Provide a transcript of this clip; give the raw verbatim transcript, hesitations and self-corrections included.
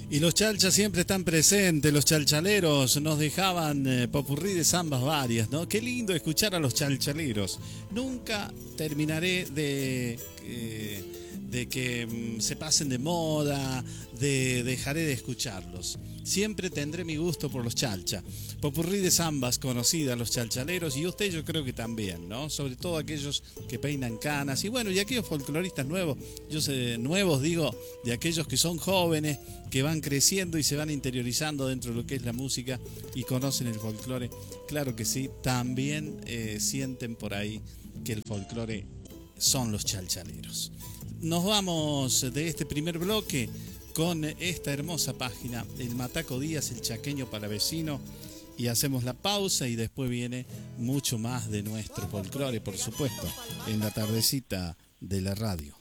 Y los chalchas siempre están presentes, los chalchaleros nos dejaban eh, popurrí de zambas varias, ¿no? Qué lindo escuchar a los chalchaleros. Nunca terminaré de, eh, de que mm, se pasen de moda, de dejaré de escucharlos. Siempre tendré mi gusto por los chalcha. Popurrí de zambas conocidas, los chalchaleros, y usted yo creo que también, ¿no? Sobre todo aquellos que peinan canas, y bueno, y aquellos folcloristas nuevos, yo sé, nuevos digo, de aquellos que son jóvenes, que van creciendo y se van interiorizando dentro de lo que es la música y conocen el folclore. Claro que sí, también eh, sienten por ahí que el folclore son los chalchaleros. Nos vamos de este primer bloque con esta hermosa página, el Mataco Díaz, el chaqueño palavecino, y hacemos la pausa y después viene mucho más de nuestro folclore, por supuesto, en la tardecita de la radio.